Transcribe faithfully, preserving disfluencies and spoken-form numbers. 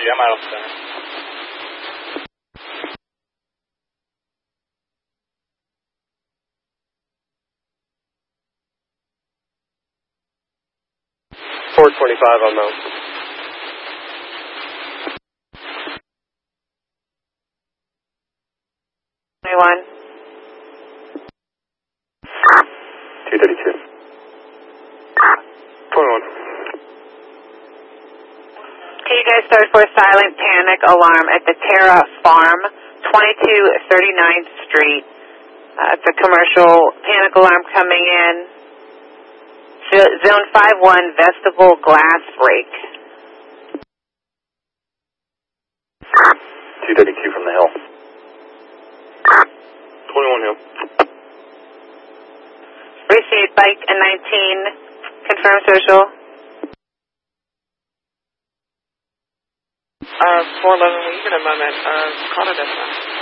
I'm out of time. four twenty-five on Mount. twenty-one. two thirty-two. twenty-one. Can you guys start for a silent panic alarm at the Terra Farm, twenty-two thirty-ninth Street? Uh, it's a commercial panic alarm coming in. Zone five one, vestibule glass break. two thirty-two from the hill. twenty-one hill. Receive bike and nineteen. Confirm social. Uh, four eleven, will you get a moment? Uh, call it a